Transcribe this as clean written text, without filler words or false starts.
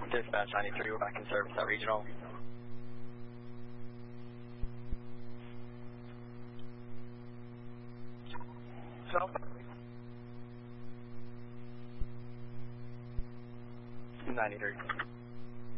Dispatch 93, we're back in service at Regional. So? 93.